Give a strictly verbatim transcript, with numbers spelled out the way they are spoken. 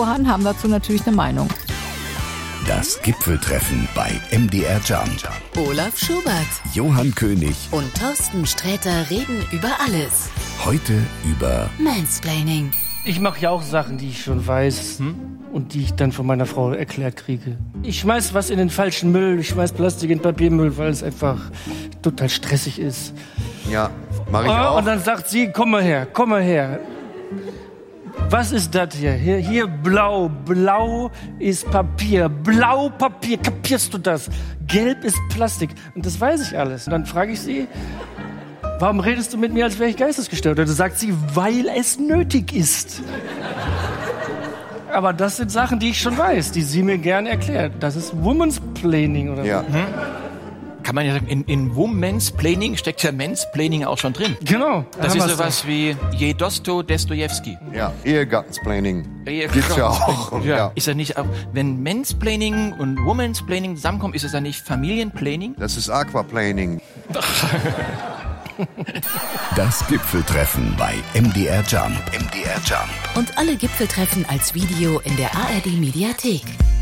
Johann haben dazu natürlich eine Meinung. Das Gipfeltreffen bei M D R Jump. Olaf Schubert, Johann König und Thorsten Sträter reden über alles. Heute über Mansplaining. Ich mache ja auch Sachen, die ich schon weiß hm? und die ich dann von meiner Frau erklärt kriege. Ich schmeiß was in den falschen Müll, ich schmeiß Plastik in Papiermüll, weil es einfach total stressig ist. Ja, mach ich oh, auch. Und dann sagt sie, komm mal her, komm mal her. Was ist das hier? hier? Hier blau, blau ist Papier, blau Papier, kapierst du das? Gelb ist Plastik und das weiß ich alles. Und dann frage ich sie, warum redest du mit mir, als wäre ich geistesgestört? Und dann sagt sie, weil es nötig ist. Aber das sind Sachen, die ich schon weiß, die sie mir gern erklärt. Das ist Womansplaining oder Ja. so. Hm? Kann man ja sagen, in, in Womansplaining steckt ja Mansplaining auch schon drin. Genau. Das haben ist wir's sowas wie je Dosto Dostojewski. Ja, Ehegattensplaining. Ehe- Gibt's ja auch. Ja. Ja. Ist ja nicht auch, wenn Mansplaining und Womansplaining zusammenkommen, ist es ja nicht Familienplaining? Das ist Aquaplaning. das Gipfeltreffen bei M D R Jump. M D R Jump. Und alle Gipfeltreffen als Video in der A R D Mediathek.